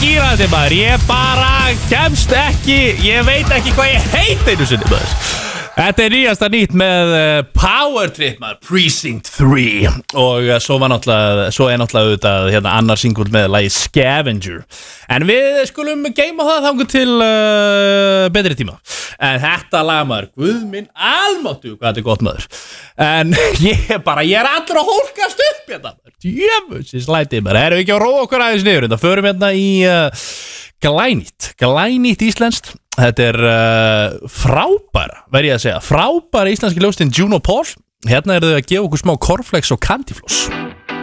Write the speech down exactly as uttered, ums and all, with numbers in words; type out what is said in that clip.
skýra þetta maður. Ég bara kemst ekki, ég veit ekki hvað ég heit einu sinni maður. Þetta er nýjasta nýtt með uh, Power Trip maður, Precinct þrjú. Og uh, svo var náttúrulega, svo er náttúrulega auðvitað hérna annar single með lagi Scavenger. En við skulum geima það þangað til uh, betri tíma. En þetta lag maður, guð minn almáttugur hvað þetta er gott maður. En ég er bara, ég er allur að hólkast upp hérna maður. Djöfusins lætið maður, erum við ekki að róa okkur aðeins niður. Þetta förum hérna í uh, glænýtt, glænýtt íslenskt. Þetta er uh, frábæra, verð ég að segja, frábæra íslenski ljóðstinn Juno Paul. Hérna eru þau að gefa okkur smá cornflakes og candyfloss.